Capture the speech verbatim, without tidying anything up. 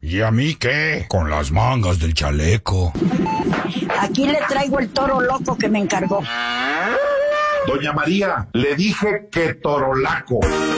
¿Y a mí qué? Con las mangas del chaleco. Aquí le traigo el toro loco que me encargó. Doña María, le dije que torolaco.